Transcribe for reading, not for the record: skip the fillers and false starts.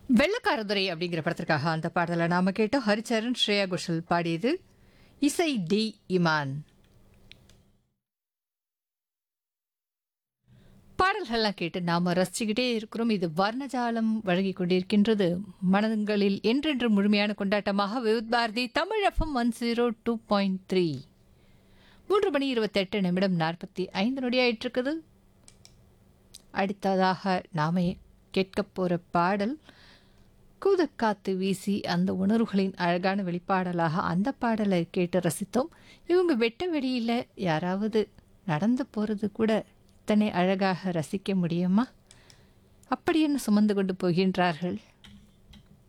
வெள்ளக்காரதுரை அப்படிங்கிற படத்திற்காக அந்த பாடலை நாம கேட்டோம். ஹரிச்சரன், ஸ்ரேயா கோஷல் பாடியது. இசை டி இமான். பாடல்கள்லாம் கேட்டு நாம ரசிச்சுக்கிட்டே இருக்கிறோம். இது வர்ணஜாலம் வழங்கி கொண்டிருக்கின்றது. மனங்களில் என்றென்று முழுமையான கொண்டாட்டமாக விவித் பாரதி தமிழ் எஃப்எம் 102.3. 3 மணி 28 நிமிடம் 45 நொடி ஆயிட்டு இருக்குது. அடுத்ததாக நாம கேட்க போற பாடல் கூதக்காத்து வீசி, அந்த உணர்வுகளின் அழகான வெளிப்பாடலாக அந்த பாடலை கேட்டு ரசித்தோம். இவங்க வெட்ட வெளியில் யாராவது நடந்து போகிறது கூட இத்தனை அழகாக ரசிக்க முடியுமா? அப்படி என்ன சுமந்து கொண்டு போகின்றார்கள்?